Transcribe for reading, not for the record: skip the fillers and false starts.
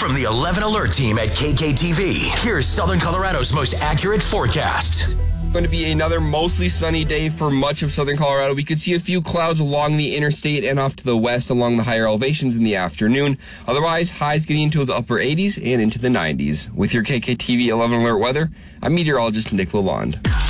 From the 11 Alert team at KKTV, here's Southern Colorado's most accurate forecast. Going to be another mostly sunny day for much of southern Colorado. We could see a few clouds along the interstate and off to the west along the higher elevations in the afternoon. Otherwise, highs getting into the upper 80s and into the 90s. With your KKTV 11 Alert weather, I'm meteorologist Nick Lalonde.